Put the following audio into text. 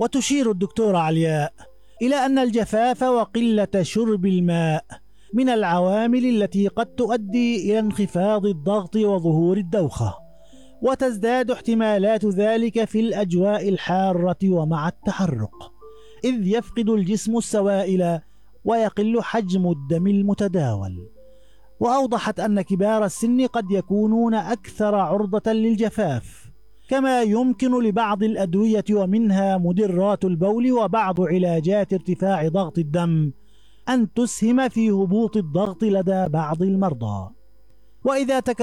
وتشير الدكتورة علياء إلى أن الجفاف وقلة شرب الماء من العوامل التي قد تؤدي إلى انخفاض الضغط وظهور الدوخة، وتزداد احتمالات ذلك في الأجواء الحارة ومع التحرك، إذ يفقد الجسم السوائل ويقل حجم الدم المتداول. وأوضحت أن كبار السن قد يكونون أكثر عرضة للجفاف، كما يمكن لبعض الأدوية ومنها مدرات البول وبعض علاجات ارتفاع ضغط الدم أن تسهم في هبوط الضغط لدى بعض المرضى. وإذا